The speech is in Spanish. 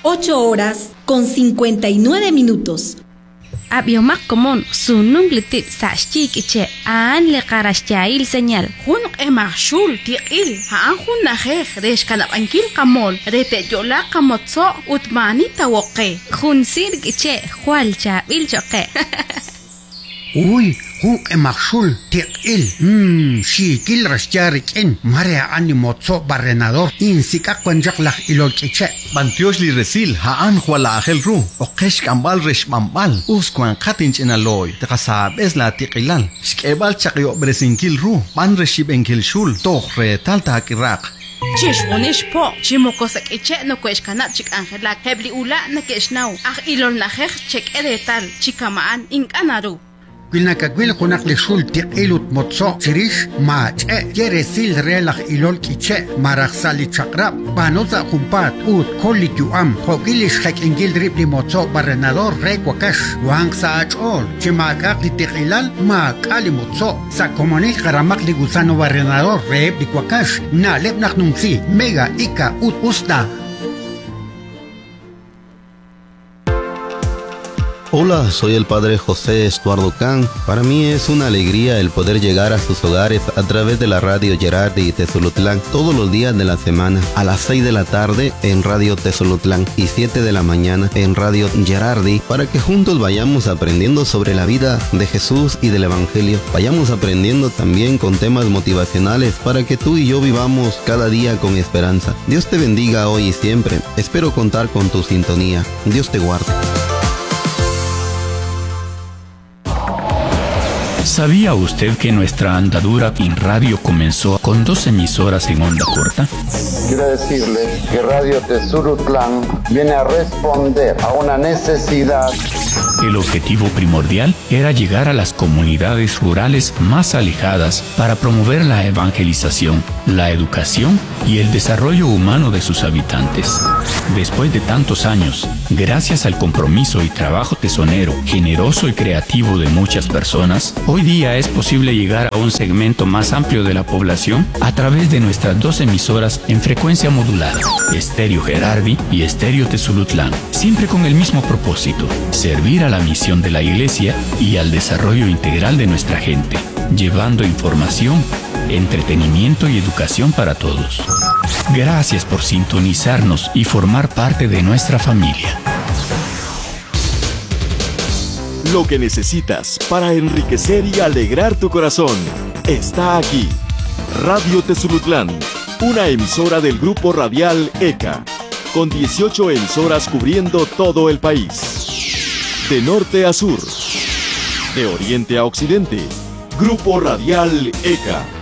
8:59. Abiomak komon sunung litit sa chikiche an le karashyail señal. Hunok emashul tiil haan hun najej resh kanap ankil kamol rete yola kamotso utmani tawoke. Hun sirkiche hualcha bilchoke. Uy, hunk emakshul tiqil. Shikil rashyarik Marea animotso barrenador. Insika kwanjaklach ilolkiche. Bantiosh li resil haan huala agel ru. Okesh kambal resh mambal. Uskwan katinch inaloy. Tekasab es la tiqilal. Shkebal chakyo bresinkil ru. Ban reshib enkil shul. Toch re tal takirak. Chishunish po, chimokosak eche no kweshkanat chik angelak. Hebli ula na keshnau. Ilol najej chek edetal. Chikamaan inkanaru. Quilnacaquil junakli shul tiqilut motso chirish ma yeresil relach ilol kiche maraxali chakrap panoza jumpat ut kolituam hokilish hek ingil ripli motso barrenador requakash wang sa achol chimakak li tiqilal ma kali motso sa comunil karamak li gusano barrenador repli quakash na lebnak nunsi mega ika ut usta. Hola, soy el padre José Estuardo Can. Para mí es una alegría el poder llegar a sus hogares a través de la radio Gerardi y Tezolutlán todos los días de la semana, a las 6 de la tarde en Radio Tezolutlán y 7 de la mañana en Radio Gerardi, para que juntos vayamos aprendiendo sobre la vida de Jesús y del Evangelio. Vayamos aprendiendo también con temas motivacionales para que tú y yo vivamos cada día con esperanza. Dios te bendiga hoy y siempre. Espero contar con tu sintonía. Dios te guarde. ¿Sabía usted que nuestra andadura en radio comenzó con 2 emisoras en onda corta? Quiero decirles que Radio Tezolutlán viene a responder a una necesidad. El objetivo primordial era llegar a las comunidades rurales más alejadas para promover la evangelización, la educación y el desarrollo humano de sus habitantes. Después de tantos años, gracias al compromiso y trabajo tesonero, generoso y creativo de muchas personas, hoy día es posible llegar a un segmento más amplio de la población a través de nuestras 2 emisoras en frecuencia modulada, Estéreo Gerardi y Estéreo Tezolutlán, siempre con el mismo propósito: servir a la misión de la Iglesia y al desarrollo integral de nuestra gente, llevando información, entretenimiento y educación para todos. Gracias por sintonizarnos y formar parte de nuestra familia. Lo que necesitas para enriquecer y alegrar tu corazón está aquí. Radio Tezolutlán, una emisora del grupo radial ECA, con 18 emisoras cubriendo todo el país. De norte a sur, de oriente a occidente, Grupo Radial ECA.